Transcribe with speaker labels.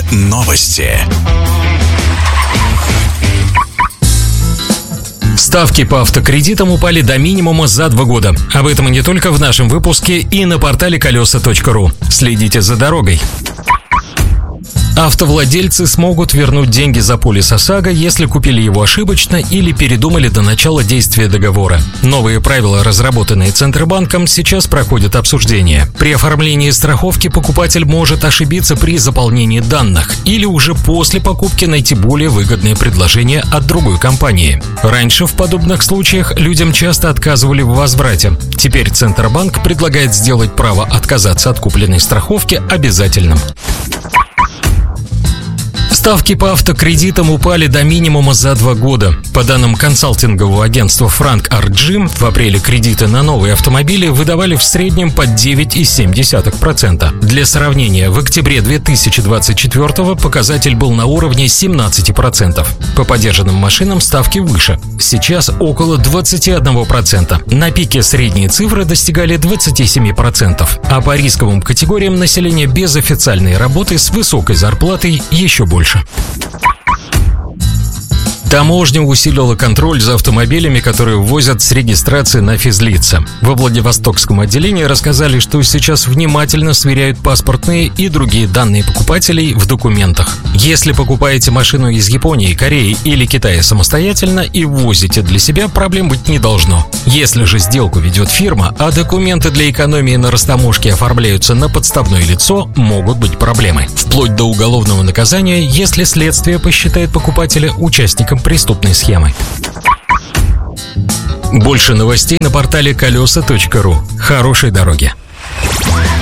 Speaker 1: Новости.
Speaker 2: Ставки по автокредитам упали до минимума за 2 года. Об этом и не только в нашем выпуске и на портале колеса.ру. Следите за дорогой. Автовладельцы смогут вернуть деньги за полис ОСАГО, если купили его ошибочно или передумали до начала действия договора. Новые правила, разработанные Центробанком, сейчас проходят обсуждение. При оформлении страховки покупатель может ошибиться при заполнении данных или уже после покупки найти более выгодное предложение от другой компании. Раньше в подобных случаях людям часто отказывали в возврате. Теперь Центробанк предлагает сделать право отказаться от купленной страховки обязательным. Ставки по автокредитам упали до минимума за 2 года. По данным консалтингового агентства Frank RG, в апреле кредиты на новые автомобили выдавали в среднем по 9,7%. Для сравнения, в октябре 2024 показатель был на уровне 17%. По подержанным машинам ставки выше. Сейчас около 21%. На пике средние цифры достигали 27%. А по рисковым категориям населения без официальной работы с высокой зарплатой еще больше. Таможня усилила контроль за автомобилями, которые ввозят с регистрации на физлица. Во Владивостокском отделении рассказали, что сейчас внимательно сверяют паспортные и другие данные покупателей в документах. Если покупаете машину из Японии, Кореи или Китая самостоятельно и ввозите для себя, проблем быть не должно. Если же сделку ведет фирма, а документы для экономии на растаможке оформляются на подставное лицо, могут быть проблемы. Вплоть до уголовного наказания, если следствие посчитает покупателя участником преступной схемы. Больше новостей на портале колеса.ру. Хорошей дороги!